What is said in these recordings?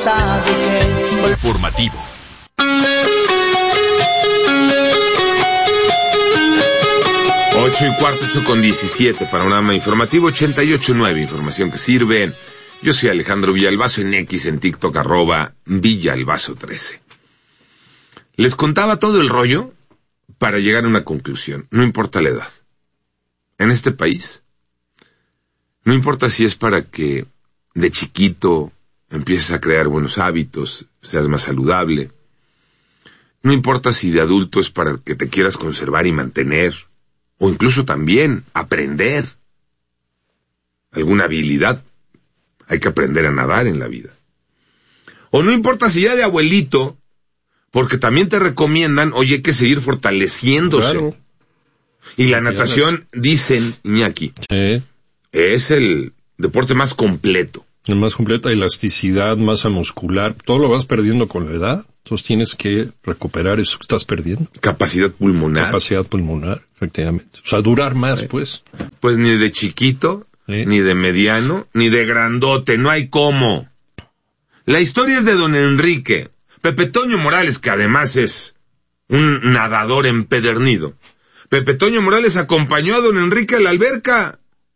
pasado que... Formativo. Ocho y cuarto, 8:17, panorama informativo 88.9, información que sirve. Yo soy Alejandro Villalbazo, en X, en TikTok, @Villalbazo13. Les contaba todo el rollo para llegar a una conclusión, no importa la edad. En este país, no importa si es para que de chiquito empieces a crear buenos hábitos, seas más saludable. No importa si de adulto es para que te quieras conservar y mantener, o incluso también aprender alguna habilidad. Hay que aprender a nadar en la vida. O no importa si ya de abuelito, porque también te recomiendan, oye, hay que seguir fortaleciéndose. Claro. Y la natación, dicen, Iñaki, sí, es el deporte más completo. El más completo, elasticidad, masa muscular, todo lo vas perdiendo con la edad. Entonces tienes que recuperar eso que estás perdiendo. Capacidad pulmonar. Capacidad pulmonar, efectivamente. O sea, durar más, pues. Pues ni de chiquito, ni de mediano, ni de grandote, no hay cómo. La historia es de don Enrique, Pepe Toño Morales, que además es un nadador empedernido. Pepe Toño Morales acompañó a don Enrique a la alberca.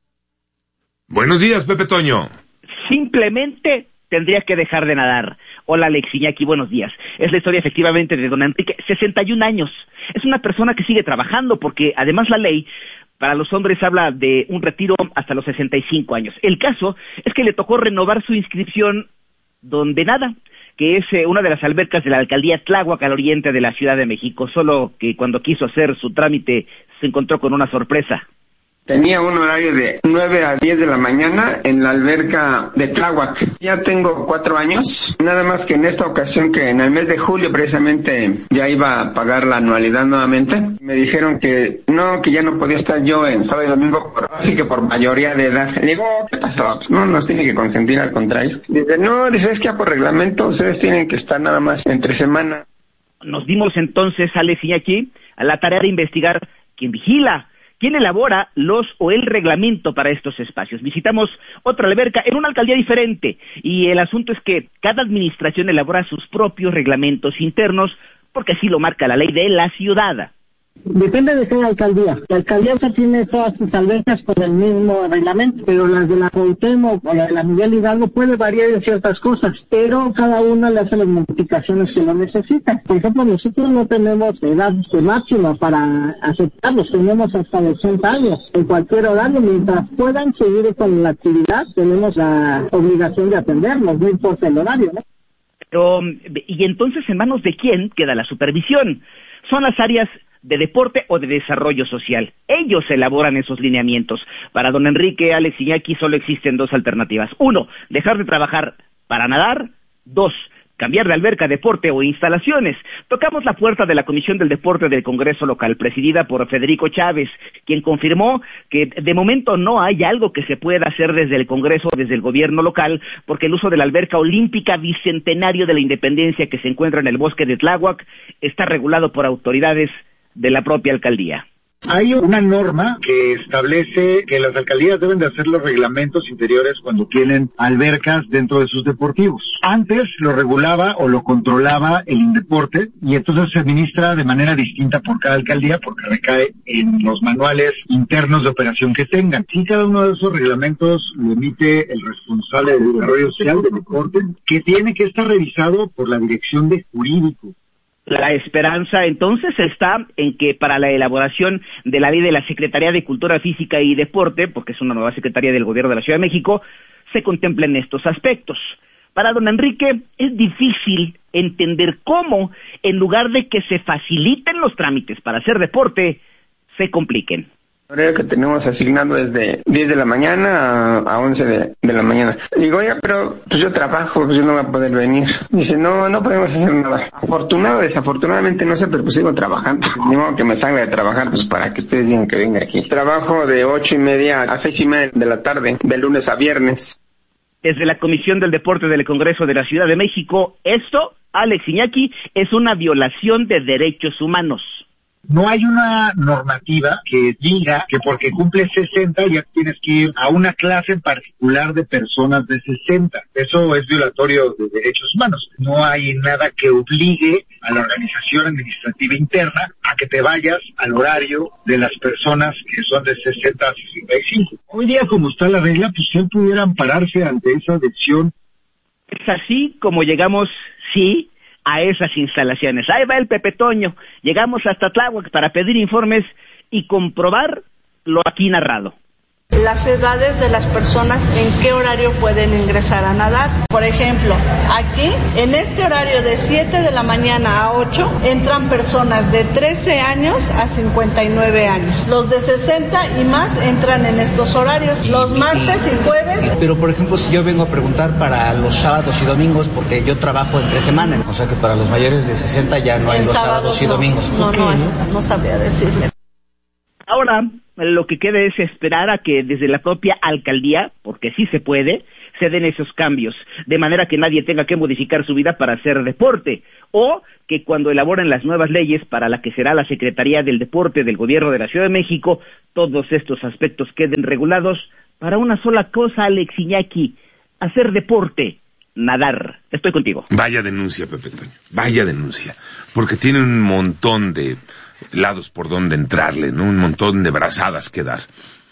Buenos días, Pepe Toño. Simplemente tendría que dejar de nadar. Hola, Alex Iñaki, buenos días. Es la historia efectivamente de don Enrique, 61 años. Es una persona que sigue trabajando porque además la ley para los hombres habla de un retiro hasta los 65 años. El caso es que le tocó renovar su inscripción donde nada, que es una de las albercas de la alcaldía Tláhuac al oriente de la Ciudad de México, solo que cuando quiso hacer su trámite se encontró con una sorpresa. Tenía un horario de 9 a 10 de la mañana en la alberca de Tláhuac. Ya tengo 4 años, nada más que en esta ocasión, que en el mes de julio precisamente ya iba a pagar la anualidad nuevamente. Me dijeron que ya no podía estar yo en sábado y domingo, así que por mayoría de edad. Le digo, ¿qué pasó? No nos tiene que consentir, al contrario. Dice, no, es que ya por reglamento ustedes tienen que estar nada más entre semana. Nos dimos entonces, Alex y aquí, a la tarea de investigar quién vigila, quién elabora los o el reglamento para estos espacios. Visitamos otra alberca en una alcaldía diferente y el asunto es que cada administración elabora sus propios reglamentos internos porque así lo marca la ley de la ciudad. Depende de cada alcaldía. La alcaldía tiene todas sus albercas con el mismo reglamento, pero las de la Cuauhtémoc o la de la Miguel Hidalgo puede variar en ciertas cosas, pero cada una le hace las modificaciones que lo necesita. Por ejemplo, nosotros no tenemos edad máxima para aceptarlos, tenemos hasta 80 años en cualquier horario. Mientras puedan seguir con la actividad, tenemos la obligación de atenderlos, no importa el horario, ¿no? Pero, ¿y entonces en manos de quién queda la supervisión? Son las áreas de deporte o de desarrollo social. Ellos elaboran esos lineamientos. Para don Enrique, Alex Iñaki, solo existen dos alternativas. 1, dejar de trabajar para nadar. 2, cambiar de alberca, deporte o instalaciones. Tocamos la puerta de la Comisión del Deporte del Congreso Local, presidida por Federico Chávez, quien confirmó que de momento no hay algo que se pueda hacer desde el Congreso o desde el gobierno local, porque el uso de la alberca olímpica bicentenario de la Independencia que se encuentra en el bosque de Tláhuac está regulado por autoridades de la propia alcaldía. Hay una norma que establece que las alcaldías deben de hacer los reglamentos interiores cuando tienen albercas dentro de sus deportivos. Antes lo regulaba o lo controlaba el Indeporte y entonces se administra de manera distinta por cada alcaldía porque recae en los manuales internos de operación que tengan. Sí, cada uno de esos reglamentos lo emite el responsable de desarrollo social del deporte, que tiene que estar revisado por la Dirección de Jurídico. La esperanza entonces está en que para la elaboración de la ley de la Secretaría de Cultura Física y Deporte, porque es una nueva secretaría del gobierno de la Ciudad de México, se contemplen estos aspectos. Para don Enrique es difícil entender cómo, en lugar de que se faciliten los trámites para hacer deporte, se compliquen. El horario que tenemos asignado desde 10 de la mañana a 11 de la mañana. Digo, oiga, pero pues yo trabajo, pues yo no voy a poder venir. Dice, no podemos hacer nada. Desafortunadamente no sé, pero pues sigo trabajando. Ni modo que me salga de trabajar, pues para que ustedes digan que venga aquí. Trabajo de 8:30 a 6:30 de la tarde, de lunes a viernes. Desde la Comisión del Deporte del Congreso de la Ciudad de México, esto, Alex Iñaki, es una violación de derechos humanos. No hay una normativa que diga que porque cumples 60 ya tienes que ir a una clase en particular de personas de 60. Eso es violatorio de derechos humanos. No hay nada que obligue a la organización administrativa interna a que te vayas al horario de las personas que son de 60 a 65. Hoy día, como está la regla, pues si él pudiera ampararse ante esa decisión. Es así como llegamos, sí, a esas instalaciones. Ahí va el Pepe Toño. Llegamos hasta Tláhuac para pedir informes y comprobar lo aquí narrado. Las edades de las personas, en qué horario pueden ingresar a nadar. Por ejemplo, aquí, en este horario de 7 de la mañana a 8, entran personas de 13 años a 59 años. Los de 60 y más entran en estos horarios, los martes y jueves. Pero, por ejemplo, si yo vengo a preguntar para los sábados y domingos, porque yo trabajo entre semana, o sea que para los mayores de 60 ya no hay los sábados y domingos. No sabría decirle. Ahora, lo que queda es esperar a que desde la propia alcaldía, porque sí se puede, se den esos cambios, de manera que nadie tenga que modificar su vida para hacer deporte, o que cuando elaboren las nuevas leyes para la que será la Secretaría del Deporte del Gobierno de la Ciudad de México, todos estos aspectos queden regulados para una sola cosa, Alex Iñaki, hacer deporte, nadar. Estoy contigo. Vaya denuncia, Pepe Toño, vaya denuncia, porque tiene un montón de lados por donde entrarle, ¿no? Un montón de brazadas que dar.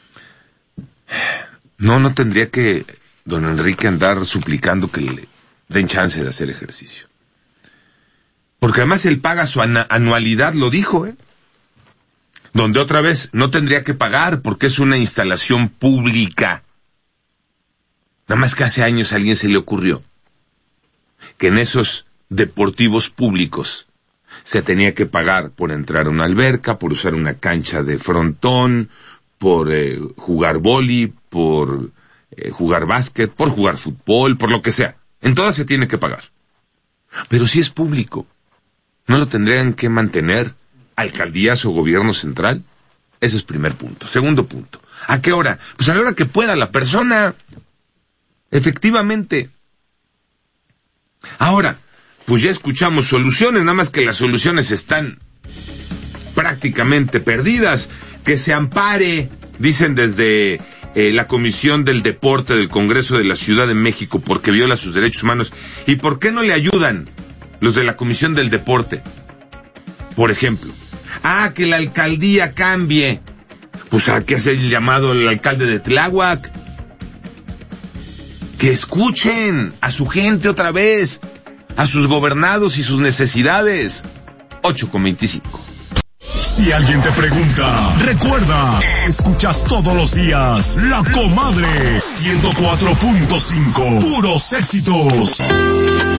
No tendría que don Enrique andar suplicando que le den chance de hacer ejercicio. Porque además él paga su anualidad, lo dijo, donde otra vez no tendría que pagar porque es una instalación pública. Nada más que hace años a alguien se le ocurrió que en esos deportivos públicos se tenía que pagar por entrar a una alberca, por usar una cancha de frontón, por jugar vóley, por jugar básquet, por jugar fútbol, por lo que sea. En todas se tiene que pagar. Pero si es público, ¿no lo tendrían que mantener alcaldías o gobierno central? Ese es primer punto. Segundo punto, ¿a qué hora? Pues a la hora que pueda la persona. Efectivamente. Ahora, pues ya escuchamos soluciones, nada más que las soluciones están prácticamente perdidas. Que se ampare, dicen desde la Comisión del Deporte del Congreso de la Ciudad de México, porque viola sus derechos humanos. ¿Y por qué no le ayudan los de la Comisión del Deporte? Por ejemplo, que la alcaldía cambie. Pues a qué hace el llamado al alcalde de Tláhuac. Que escuchen a su gente otra vez, a sus gobernados y sus necesidades. 8:25. Si alguien te pregunta, recuerda, escuchas todos los días La Comadre 104.5, puros éxitos.